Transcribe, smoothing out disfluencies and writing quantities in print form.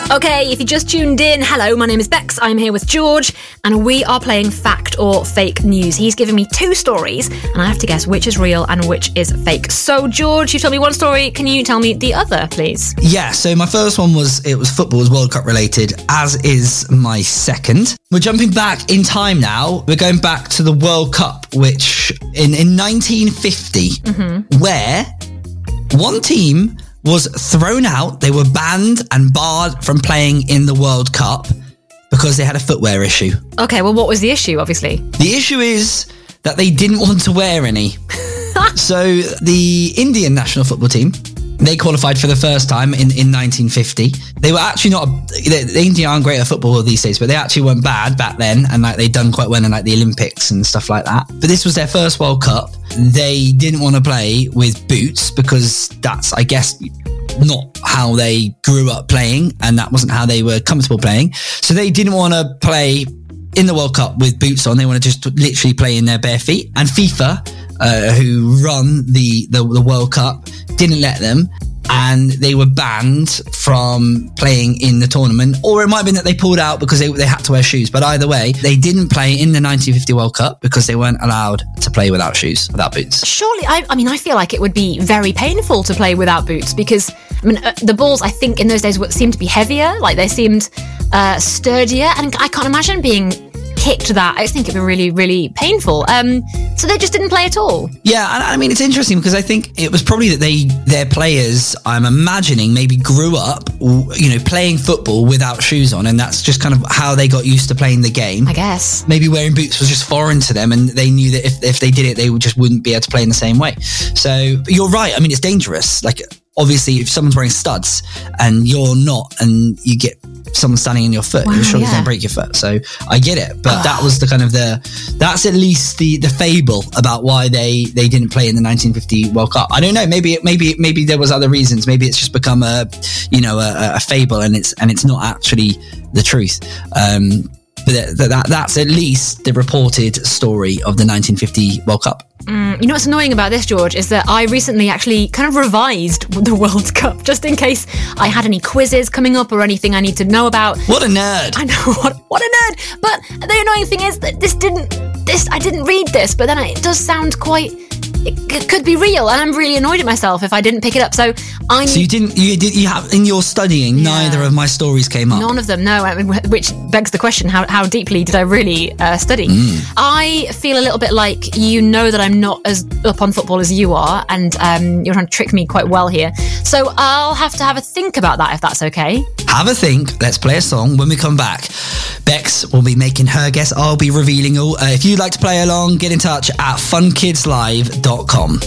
Okay, if you just tuned in, hello, my name is Bex, I'm here with George, and we are playing Fact or Fake News. He's given me two stories, and I have to guess which is real and which is fake. So, George, you told me one story, can you tell me the other, please? Yeah, so my first one was football, was World Cup related, as is my second. We're jumping back in time now. We're going back to the World Cup, which in 1950, where one team was thrown out. They were banned and barred from playing in the World Cup because they had a footwear issue. Okay, well, what was the issue, obviously? The issue is that they didn't want to wear any. So the Indian national football team, they qualified for the first time in 1950. They were actually not... The India aren't great at football these days, but they actually weren't bad back then, and they'd done quite well in the Olympics and stuff like that. But this was their first World Cup. They didn't want to play with boots because that's, I guess, not how they grew up playing, and that wasn't how they were comfortable playing. So they didn't want to play in the World Cup with boots on. They want to just literally play in their bare feet. And FIFA, who run the World Cup, didn't let them, and they were banned from playing in the tournament. Or it might have been that they pulled out because they had to wear shoes. But either way, they didn't play in the 1950 World Cup because they weren't allowed to play without shoes, without boots. Surely, I mean, I feel like it would be very painful to play without boots because, I mean, the balls, I think, in those days seemed to be heavier, like they seemed sturdier, and I can't imagine being kicked that. I think it'd be really, really painful. So they just didn't play at all. Yeah, and I mean, it's interesting because I think it was probably that their players, I'm imagining, maybe grew up, playing football without shoes on, and that's just kind of how they got used to playing the game. I guess. Maybe wearing boots was just foreign to them, and they knew that if they did it, they just wouldn't be able to play in the same way. So you're right. I mean, it's dangerous. Like, obviously, if someone's wearing studs and you're not, and you get someone standing in your foot, you're surely going to break your foot. So I get it, but that was the kind of that's at least the fable about why they didn't play in the 1950 World Cup. I don't know. Maybe there was other reasons. Maybe it's just become a fable, and it's not actually the truth. But that's at least the reported story of the 1950 World Cup. You know what's annoying about this, George, is that I recently actually kind of revised the World Cup just in case I had any quizzes coming up or anything I need to know about. What a nerd. I know, what a nerd. But the annoying thing is that I didn't read this, but then it does sound quite... It could be real, and I'm really annoyed at myself if I didn't pick it up. So you have in your studying, neither of my stories came up. None of them, no. I mean, which begs the question: how deeply did I really study? I feel a little bit like you know that I'm not as up on football as you are, and you're trying to trick me quite well here. So I'll have to have a think about that, if that's okay. Have a think. Let's play a song. When we come back, Bex will be making her guess. I'll be revealing all. If you'd like to play along, get in touch at funkidslive.com.